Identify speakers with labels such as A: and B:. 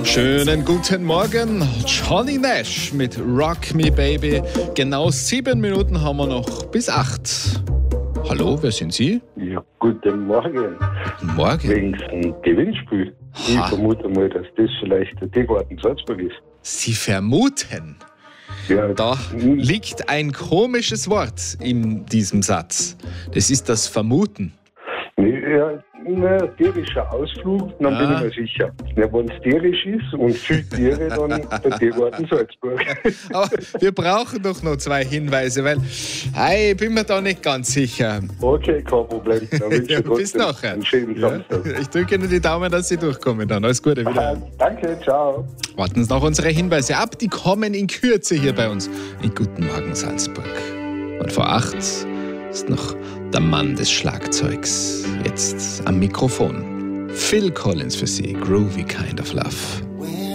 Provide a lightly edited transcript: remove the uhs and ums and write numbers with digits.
A: Schönen guten Morgen, Johnny Nash mit Rock Me Baby. Genau 7 Minuten haben wir noch bis 8. Hallo, wer sind Sie?
B: Ja, guten Morgen.
A: Guten Morgen.
B: Wegen dem Gewinnspiel. Ich vermute mal, dass das vielleicht der Tiergarten Salzburg ist.
A: Sie vermuten?
B: Ja,
A: Da liegt ein komisches Wort in diesem Satz. Das ist das Vermuten.
B: ja, ein tierischer Ausflug, dann bin ich mir sicher. Ja, wenn es tierisch ist und viel Tiere, dann der Tiergarten Salzburg.
A: Aber wir brauchen doch noch 2 Hinweise, weil ich bin mir da nicht ganz sicher.
B: Okay, kein Problem. Dann wünsche
A: Ja,
B: ich
A: bis
B: trotzdem
A: nachher.
B: einen schönen Samstag.
A: Ich drücke Ihnen die Daumen, dass Sie durchkommen dann. Alles Gute wieder.
B: Danke, ciao.
A: Warten Sie noch unsere Hinweise ab. Die kommen in Kürze hier bei uns in Guten Morgen Salzburg. Und vor 8 ist noch der Mann des Schlagzeugs. Jetzt am Mikrofon. Phil Collins für Sie. Groovy Kind of Love.